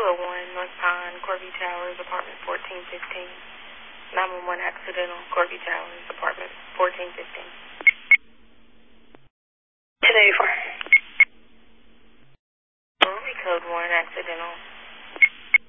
201 North Pine, Corby Towers, apartment 1415. 911 accidental, Corby Towers, apartment 1415.